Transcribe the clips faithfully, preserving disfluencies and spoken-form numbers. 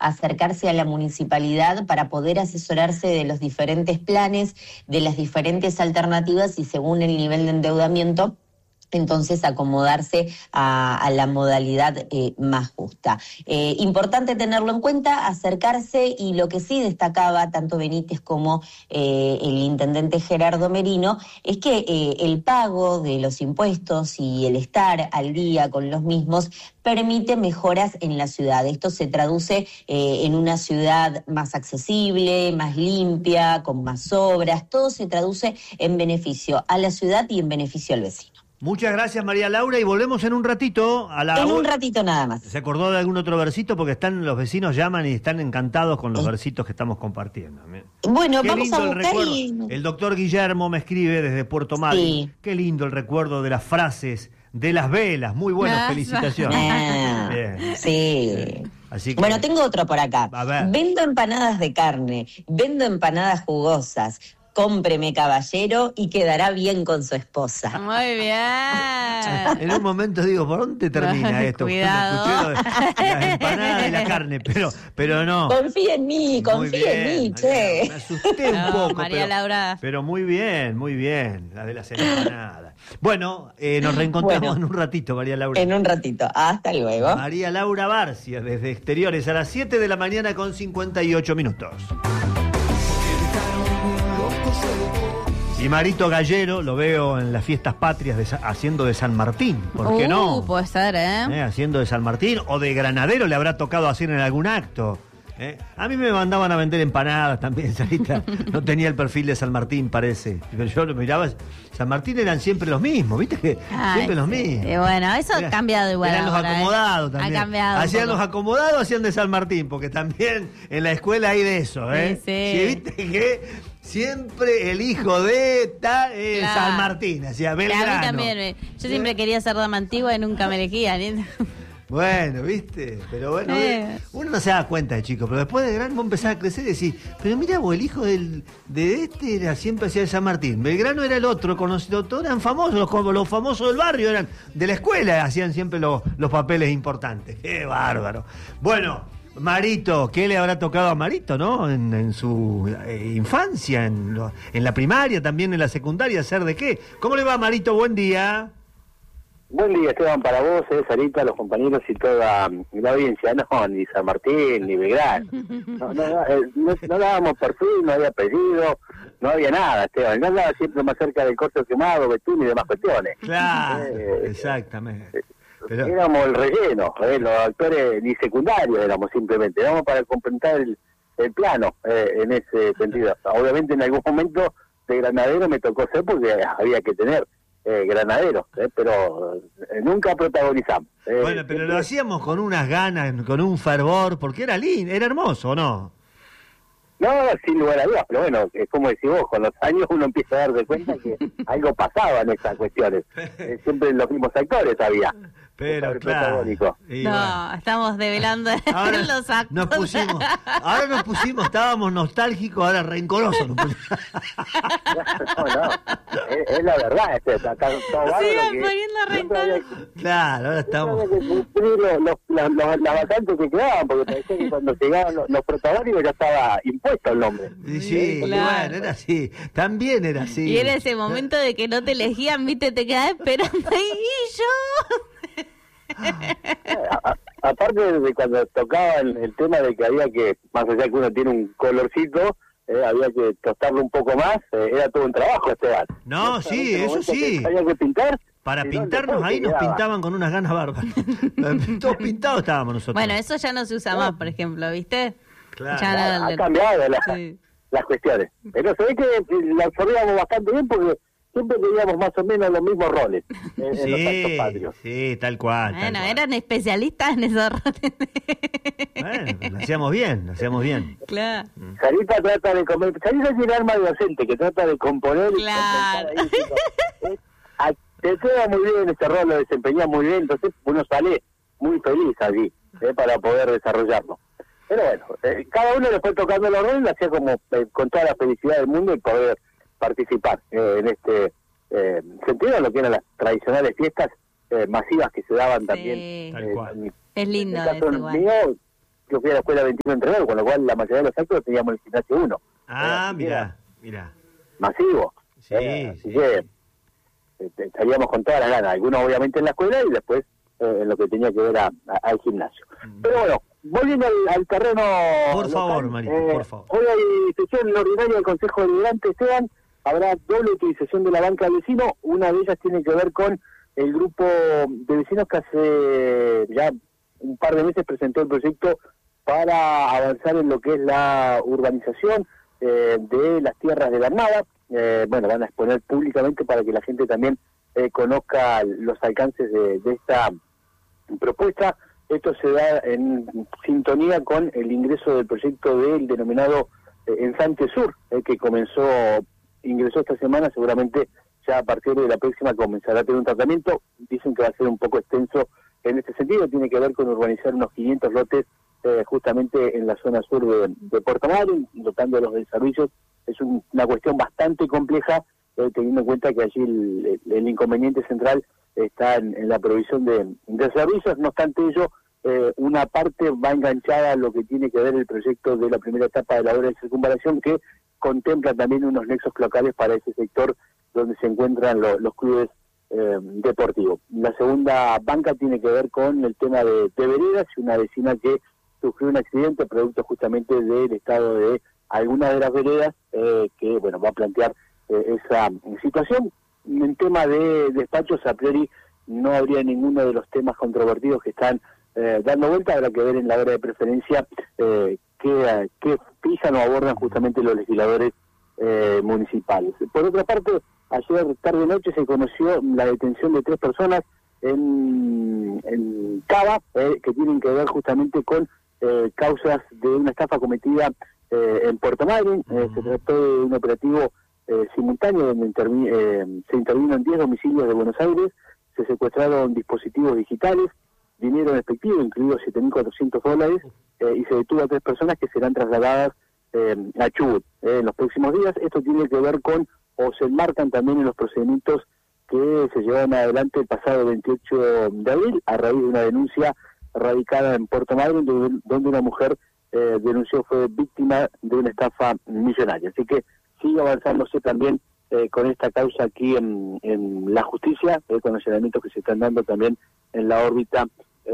acercarse a la municipalidad para poder asesorarse de los diferentes planes, de las diferentes alternativas y según el nivel de endeudamiento, entonces acomodarse a, a la modalidad eh, más justa. Eh, importante tenerlo en cuenta, acercarse, y lo que sí destacaba tanto Benítez como eh, el intendente Gerardo Merino es que eh, el pago de los impuestos y el estar al día con los mismos permite mejoras en la ciudad. Esto se traduce eh, en una ciudad más accesible, más limpia, con más obras. Todo se traduce en beneficio a la ciudad y en beneficio al vecino. Muchas gracias, María Laura, y volvemos en un ratito a la... En un ratito nada más. ¿Se acordó de algún otro versito? Porque están los vecinos llaman y están encantados con los sí. versitos que estamos compartiendo. Bueno, Qué vamos lindo a el buscar recuerdo. y... El doctor Guillermo me escribe desde Puerto Madryn. Sí. Qué lindo el recuerdo de las frases, de las velas. Muy bueno, ah, felicitaciones. Ah, bien. Sí. Bien. Así que... Bueno, tengo otro por acá. A ver. Vendo empanadas de carne, vendo empanadas jugosas. Cómpreme, caballero, y quedará bien con su esposa. Muy bien. En un momento digo, ¿por dónde termina esto? Cuidado. Escuché las empanadas de la carne, pero, pero no. Confía en mí, confía en mí, che. Me asusté un no, poco. María pero, Laura. Pero muy bien, muy bien, la de las empanadas. Bueno, eh, nos reencontramos bueno, en un ratito, María Laura. En un ratito, hasta luego. María Laura Barcia, desde Exteriores, a las siete de la mañana con cincuenta y ocho minutos. Y Marito Gallero lo veo en las fiestas patrias de, haciendo de San Martín, ¿por qué uh, no? Puede ser, ¿eh? ¿eh? Haciendo de San Martín, o de Granadero le habrá tocado hacer en algún acto. ¿eh? A mí me mandaban a vender empanadas también, Sarita. No tenía el perfil de San Martín, parece. Pero yo lo miraba, San Martín eran siempre los mismos, ¿viste? Que Ay, siempre los sí. mismos. Eh, bueno, eso Era, ha cambiado igual. Eran ahora, los acomodados ¿eh? también. Ha cambiado. Hacían los acomodados, hacían de San Martín, porque también en la escuela hay de eso, ¿eh? Sí, sí. Sí, ¿viste que siempre el hijo de ta, eh, claro. San Martín, hacía Belgrano? A mí también. Me, yo siempre ¿Eh? quería ser dama antigua y nunca me elegían. ¿eh? Bueno, ¿viste? Pero bueno, eh. uno no se da cuenta de chico, pero después de grande vos empezás a crecer y decís, pero mira vos, el hijo del, de este era siempre hacía de San Martín. Belgrano era el otro, conocido, todos eran famosos, los, los famosos del barrio eran de la escuela, hacían siempre los, los papeles importantes. ¡Qué bárbaro! Bueno, Marito, ¿qué le habrá tocado a Marito, no? En, en su eh, infancia, en, lo, en la primaria, también en la secundaria, ¿hacer de qué? ¿Cómo le va, Marito? Buen día. Buen día, Esteban, para vos, eh, Sarita, los compañeros y toda la audiencia. No, ni San Martín, ni Belgrano. No, no, no, eh, no, no dábamos perfil, no había apellido, no había nada, Esteban. No andaba siempre más cerca del Corso Quemado, Betún y demás cuestiones. Claro, eh, exactamente. Eh, Pero... Éramos el relleno, eh, los actores ni secundarios éramos simplemente. Éramos para completar el, el plano eh, en ese sentido. Obviamente en algún momento de Granadero me tocó ser porque había que tener Eh, Granadero, eh, pero eh, nunca protagonizamos. Eh, bueno, pero siempre... lo hacíamos con unas ganas, con un fervor, porque era lindo, era hermoso, ¿o no? No, sin lugar a dudas, pero bueno, es como decís vos, con los años uno empieza a darse cuenta que algo pasaba en esas cuestiones. Eh, siempre los mismos actores había. Pero claro. No, bueno. Estamos develando ahora los actos. Nos pusimos, ahora nos pusimos, estábamos nostálgicos, ahora rencorosos. Nos pusimos. No, no, es, es la verdad. Es, está, está todo sigan poniendo rencorosos. Claro, ahora estamos. Había que cumplir los, los, los, los, las vacantes que quedaban, porque parecía que cuando llegaban los, los protagónicos ya estaba impuesto el nombre. Sí, sí, claro. Bueno, era así. También era así. Y era ese momento de que no te elegían, viste, te quedabas esperando ahí y yo. A, a, aparte de cuando tocaba el, el tema de que había que, más allá que uno tiene un colorcito, eh, había que tostarlo un poco más, eh, era todo un trabajo, Esteban. No, sí, eso sí. Había que pintar. Para pintarnos ahí nos pintaban con unas ganas bárbaras. Todos pintados estábamos nosotros. Bueno, eso ya no se usa más, por ejemplo, ¿viste? Claro, ya no, ha cambiado la, sí. las cuestiones. Pero se ve que la absorbíamos bastante bien porque siempre teníamos más o menos los mismos roles en, sí, en los actos patrios. Sí, tal cual. Bueno, tal cual. Eran especialistas en esos roles. Bueno, lo hacíamos bien, lo hacíamos bien. Claro. Sarita trata de comer, Sarita es un arma docente que trata de componer claro. y ahí, es, te queda muy bien ese rol, lo desempeñás muy bien, entonces uno sale muy feliz allí eh, para poder desarrollarlo. Pero bueno, eh, cada uno le fue tocando los roles, lo hacía como eh, con toda la felicidad del mundo y poder participar eh, en este eh, sentido, lo que eran las tradicionales fiestas eh, masivas que se daban sí. también. Tal eh, cual. en, es lindo en el caso eso, igual. mío, yo fui a la escuela veintiuno entrenador, con lo cual la mayoría de los actos teníamos en el gimnasio uno. Ah, eh, mira, mira. Masivo. Sí, eh, así sí. que eh, estaríamos con todas las ganas, algunos obviamente en la escuela y después eh, en lo que tenía que ver a, a, al gimnasio. Pero bueno, volviendo al, al terreno... Por local, favor, Marito, eh, por favor. Hoy hay sesión ordinaria del Consejo Deliberante, Esteban, habrá doble utilización de la banca de vecinos, una de ellas tiene que ver con el grupo de vecinos que hace ya un par de meses presentó el proyecto para avanzar en lo que es la urbanización eh, de las tierras de la Armada. Eh, bueno, van a exponer públicamente para que la gente también eh, conozca los alcances de, de esta propuesta. Esto se da en sintonía con el ingreso del proyecto del denominado eh, Ensante Sur, eh, que comenzó, ingresó esta semana, seguramente ya a partir de la próxima comenzará a tener un tratamiento. Dicen que va a ser un poco extenso en este sentido, tiene que ver con urbanizar unos quinientos lotes eh, justamente en la zona sur de, de Puerto Madryn, dotándolos de servicios. Es un, una cuestión bastante compleja, eh, teniendo en cuenta que allí el, el, el inconveniente central está en, en la provisión de, de servicios. No obstante ello, eh, una parte va enganchada a lo que tiene que ver el proyecto de la primera etapa de la obra de circunvalación, que contempla también unos nexos locales para ese sector donde se encuentran lo, los clubes eh, deportivos. La segunda banca tiene que ver con el tema de, de veredas, y una vecina que sufrió un accidente producto justamente del estado de algunas de las veredas, eh, que bueno, va a plantear eh, esa situación. En tema de despachos, a priori no habría ninguno de los temas controvertidos que están eh, dando vuelta. Habrá que ver en la hora de preferencia eh, qué, qué fijan o abordan justamente los legisladores eh, municipales. Por otra parte, ayer tarde noche se conoció la detención de tres personas en, en Cava, eh, que tienen que ver justamente con eh, causas de una estafa cometida eh, en Puerto Madryn. Eh, se trató de un operativo eh, simultáneo donde intervi eh, se intervino en diez domicilios de Buenos Aires, se secuestraron dispositivos digitales, dinero en efectivo, incluidos siete mil cuatrocientos dólares, eh, y se detuvo a tres personas que serán trasladadas eh, a Chubut eh, en los próximos días. Esto tiene que ver con, o se enmarcan también en los procedimientos que se llevaron adelante el pasado veintiocho de abril a raíz de una denuncia radicada en Puerto Madryn, donde, donde una mujer eh, denunció fue víctima de una estafa millonaria. Así que sigue avanzándose también eh, con esta causa aquí en, en la justicia, eh, con los allanamientos que se están dando también en la órbita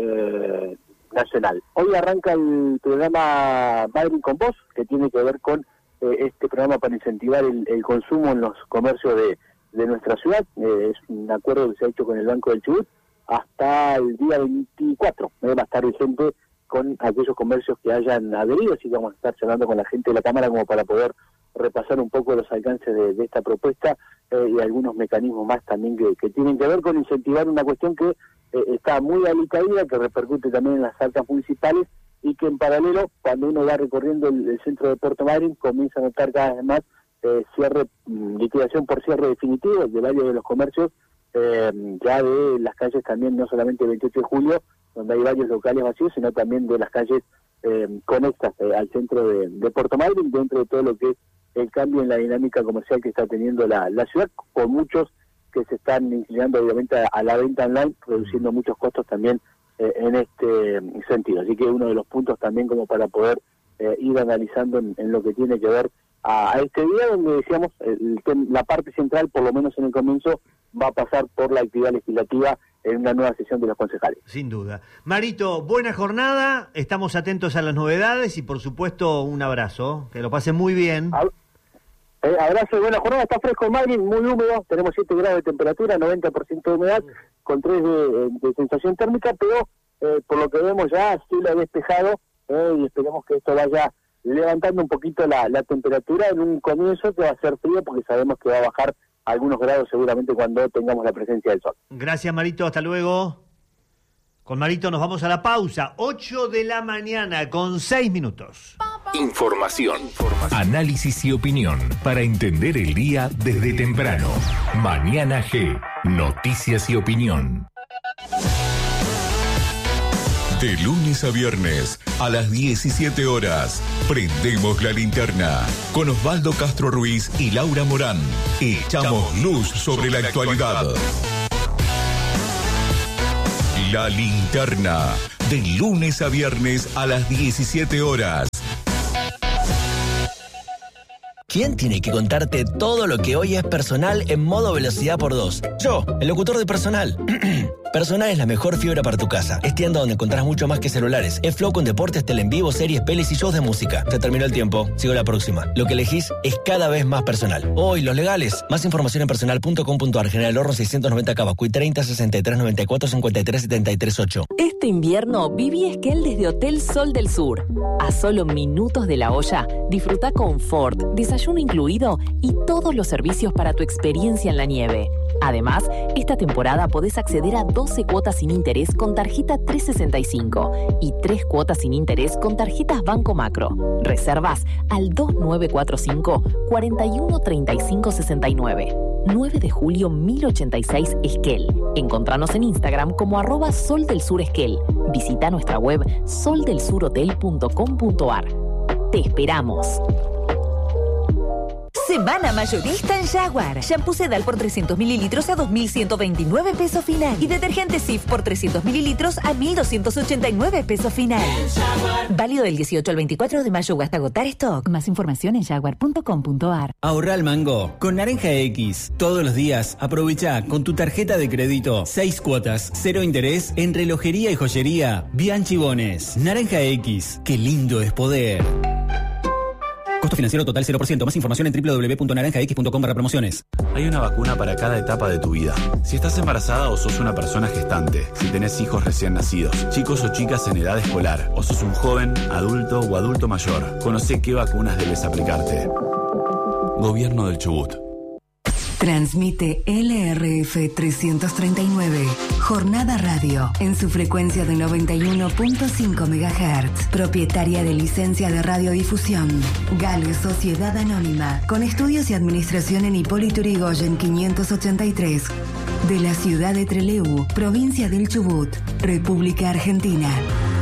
eh, nacional. Hoy arranca el programa Madryn con Vos, que tiene que ver con eh, este programa para incentivar el, el consumo en los comercios de, de nuestra ciudad. Eh, es un acuerdo que se ha hecho con el Banco del Chubut hasta el día veinticuatro. Eh, va a estar vigente con aquellos comercios que hayan adherido, así que vamos a estar charlando con la gente de la Cámara como para poder repasar un poco los alcances de, de esta propuesta eh, y algunos mecanismos más también que, que tienen que ver con incentivar una cuestión que eh, está muy alicaída, que repercute también en las arcas municipales, y que en paralelo, cuando uno va recorriendo el, el centro de Puerto Madryn, comienza a notar cada vez más eh, cierre, liquidación por cierre definitivo del área de los comercios, eh, ya de las calles también, no solamente el veintiocho de julio, donde hay varios locales vacíos, sino también de las calles eh, conectas eh, al centro de, de Puerto Madryn, dentro de todo lo que es el cambio en la dinámica comercial que está teniendo la, la ciudad, con muchos que se están inclinando obviamente a, a la venta online, reduciendo muchos costos también eh, en este sentido. Así que uno de los puntos también como para poder eh, ir analizando en, en lo que tiene que ver a, a este día, donde decíamos el, la parte central, por lo menos en el comienzo, va a pasar por la actividad legislativa en una nueva sesión de los concejales. Sin duda. Marito, buena jornada, estamos atentos a las novedades y por supuesto un abrazo, que lo pasen muy bien. A Eh, abrazo y buena jornada. Está fresco en Madryn, muy húmedo, tenemos siete grados de temperatura, noventa por ciento de humedad, con tres de, de sensación térmica, pero eh, por lo que vemos ya cielo despejado, eh, y esperemos que esto vaya levantando un poquito la, la temperatura en un comienzo que va a ser frío, porque sabemos que va a bajar algunos grados seguramente cuando tengamos la presencia del sol. Gracias, Marito, hasta luego. Con Marito nos vamos a la pausa, ocho de la mañana con seis minutos. Información, análisis y opinión para entender el día desde temprano. Mañana G, noticias y opinión. De lunes a viernes a las diecisiete horas, prendemos la linterna con Osvaldo Castro Ruiz y Laura Morán. Echamos luz sobre la actualidad. La Linterna, De lunes a viernes a las diecisiete horas. ¿Quién tiene que contarte todo lo que hoy es Personal en modo velocidad por dos? Yo, el locutor de Personal. Personal es la mejor fibra para tu casa. Es tienda donde encontrás mucho más que celulares. Es Flow con deportes, tele en vivo, series, pelis y shows de música. Se terminó el tiempo. Sigo la próxima. Lo que elegís es cada vez más Personal. Hoy, los legales. Más información en personal punto com punto a r. General Horno seiscientos noventa Cavacuy treinta sesenta y tres noventa y cuatro cincuenta y tres setenta y tres ocho. Este invierno viví Esquel desde Hotel Sol del Sur. A solo minutos de la olla, disfruta confort, desayuno incluido y todos los servicios para tu experiencia en la nieve. Además, esta temporada podés acceder a doce cuotas sin interés con tarjeta trescientos sesenta y cinco y tres cuotas sin interés con tarjetas Banco Macro. Reservas al dos nueve cuatro cinco, cuatro uno tres cinco seis nueve. nueve de julio mil ochenta y seis Esquel. Encontranos en Instagram como arroba Sol del Sur Esquel. Visita nuestra web sol del sur hotel punto com punto a r. Te esperamos. Semana mayorista en Jaguar. Shampoo Sedal por trescientos mililitros a dos mil ciento veintinueve pesos final. Y detergente Cif por trescientos mililitros a mil doscientos ochenta y nueve pesos final. Válido del dieciocho al veinticuatro de mayo o hasta agotar stock. Más información en jaguar punto com punto a r. Ahorra al mango con Naranja X. Todos los días aprovecha con tu tarjeta de crédito seis cuotas, cero interés en relojería y joyería Bianchi Bones. Naranja X. Qué lindo es poder. Costo financiero total cero por ciento. Más información en doble u doble u doble u punto naranja x punto com barra promociones. Hay una vacuna para cada etapa de tu vida. Si estás embarazada o sos una persona gestante, si tenés hijos recién nacidos, chicos o chicas en edad escolar, o sos un joven, adulto o adulto mayor, conocé qué vacunas debes aplicarte. Gobierno del Chubut. Transmite L R F trescientos treinta y nueve, Jornada Radio, en su frecuencia de noventa y uno punto cinco megahertz. Propietaria de licencia de radiodifusión. Gale Sociedad Anónima, con estudios y administración en Hipólito Yrigoyen quinientos ochenta y tres. De la ciudad de Trelew, provincia del Chubut, República Argentina.